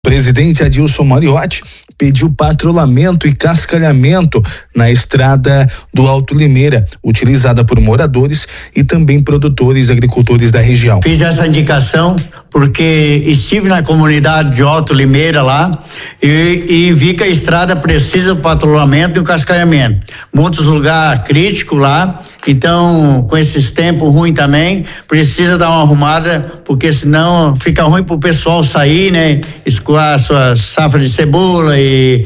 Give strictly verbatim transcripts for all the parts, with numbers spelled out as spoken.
O presidente Adilson Mariotti pediu patrulhamento e cascalhamento na estrada do Alto Limeira, utilizada por moradores e também produtores e agricultores da região. Fiz essa indicação porque estive na comunidade de Alto Limeira lá e, e vi que a estrada precisa do patrulhamento e o cascalhamento. Muitos lugares críticos lá, então com esses tempos ruins também, precisa dar uma arrumada, porque senão fica ruim pro pessoal sair, né? Escoar suas safras de cebola e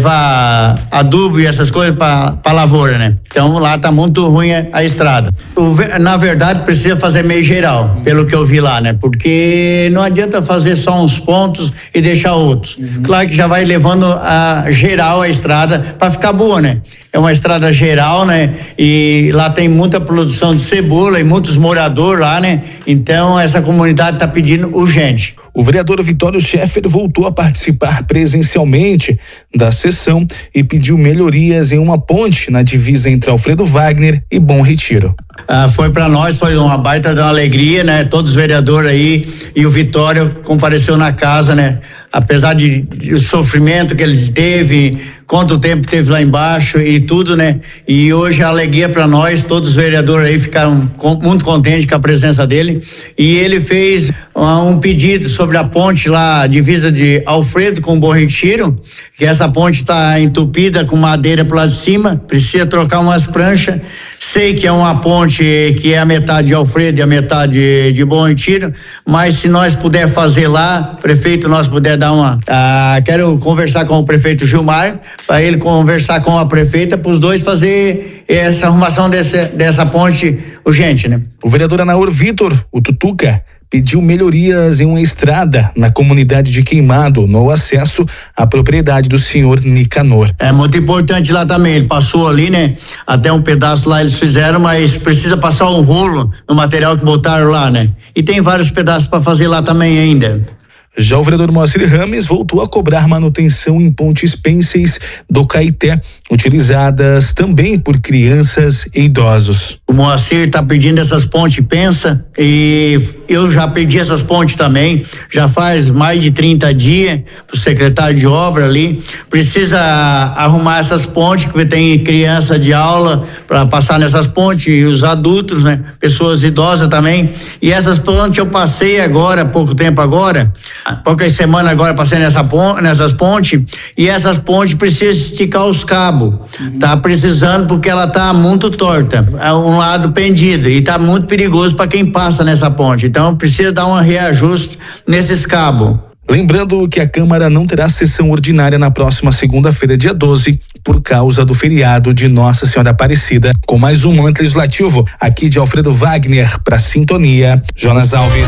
levar adubo e essas coisas para para lavoura, né? Então lá tá muito ruim a, a estrada. O, na verdade precisa fazer meio geral, pelo que eu vi lá, né? Porque não adianta fazer só uns pontos e deixar outros. Uhum. Claro que já vai levando a geral a estrada para ficar boa, né? É uma estrada geral, né? E lá tem muita produção de cebola e muitos moradores lá, né? Então essa comunidade tá pedindo urgente. O vereador Vitório Scheffer voltou a participar presencialmente da sessão e pediu melhorias em uma ponte na divisa entre Alfredo Wagner e Bom Retiro. Ah, foi para nós, foi uma baita de uma alegria, né? Todos os vereadores aí e o Vitório compareceu na casa, né? Apesar de, de o sofrimento que ele teve, quanto tempo teve lá embaixo e tudo, né? E hoje a alegria para nós, todos os vereadores aí ficaram com, muito contentes com a presença dele, e ele fez uh, um pedido sobre a ponte lá, divisa de Alfredo com Bom Retiro, que essa ponte está entupida com madeira para lá de cima, precisa trocar umas pranchas. Sei que é uma ponte que é a metade de Alfredo e a metade de Bom Retiro, mas se nós puder fazer lá, prefeito, nós puder dar uma, ah, quero conversar com o prefeito Gilmar, para ele conversar com a prefeita, para os dois fazer essa arrumação dessa, dessa ponte urgente, né? O vereador Anaur Vitor, o Tutuca, pediu melhorias em uma estrada na comunidade de Queimado, no acesso à propriedade do senhor Nicanor. É muito importante lá também, ele passou ali, né? Até um pedaço lá eles fizeram, mas precisa passar um rolo no material que botaram lá, né? E tem vários pedaços para fazer lá também ainda. Já o vereador Moacir Rames voltou a cobrar manutenção em pontes pênseis do Caeté, utilizadas também por crianças e idosos. O Moacir está pedindo essas pontes pensa, e eu já pedi essas pontes também, já faz mais de trinta dias pro secretário de obra ali, precisa arrumar essas pontes, porque tem criança de aula para passar nessas pontes, e os adultos, né? Pessoas idosas também, e essas pontes eu passei agora, pouco tempo agora, poucas semanas agora passei nessa ponte, nessas pontes, e essas pontes precisam esticar os cabos, uhum. Tá precisando porque ela tá muito torta, é um lado pendido, e tá muito perigoso para quem passa nessa ponte, então precisa dar um reajuste nesses cabos. Lembrando que a Câmara não terá sessão ordinária na próxima segunda-feira, dia doze, por causa do feriado de Nossa Senhora Aparecida. Com mais um momento legislativo, aqui de Alfredo Wagner, para Sintonia, Jonas Alves.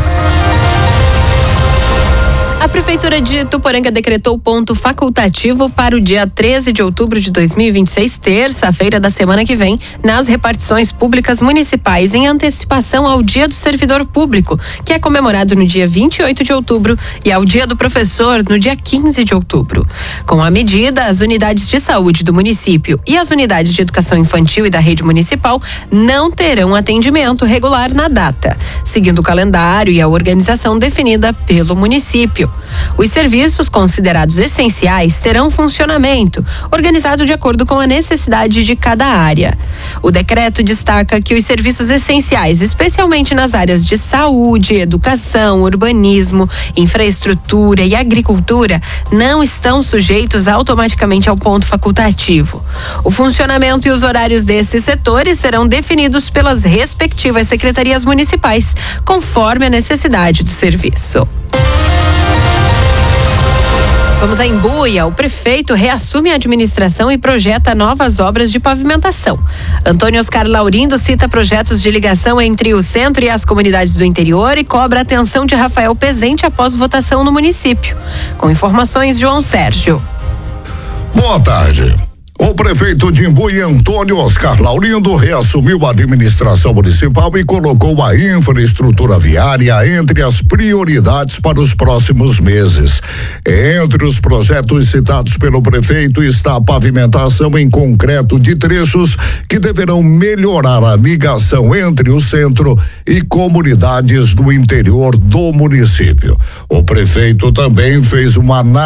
A Prefeitura de Ituporanga decretou ponto facultativo para o dia treze de outubro de dois mil e vinte e seis, terça-feira da semana que vem, nas repartições públicas municipais, em antecipação ao Dia do Servidor Público, que é comemorado no dia vinte e oito de outubro, e ao Dia do Professor, no dia quinze de outubro. Com a medida, as unidades de saúde do município e as unidades de educação infantil e da rede municipal não terão atendimento regular na data, seguindo o calendário e a organização definida pelo município. Os serviços considerados essenciais terão funcionamento, organizado de acordo com a necessidade de cada área. O decreto destaca que os serviços essenciais, especialmente nas áreas de saúde, educação, urbanismo, infraestrutura e agricultura, não estão sujeitos automaticamente ao ponto facultativo. O funcionamento e os horários desses setores serão definidos pelas respectivas secretarias municipais, conforme a necessidade do serviço. Vamos a Embuia. O prefeito reassume a administração e projeta novas obras de pavimentação. Antônio Oscar Laurindo cita projetos de ligação entre o centro e as comunidades do interior e cobra a atenção de Rafael Pezente após votação no município. Com informações, João Sérgio. Boa tarde. O prefeito de Imbuí, Antônio Oscar Laurindo, reassumiu a administração municipal e colocou a infraestrutura viária entre as prioridades para os próximos meses. Entre os projetos citados pelo prefeito está a pavimentação em concreto de trechos que deverão melhorar a ligação entre o centro e comunidades do interior do município. O prefeito também fez uma análise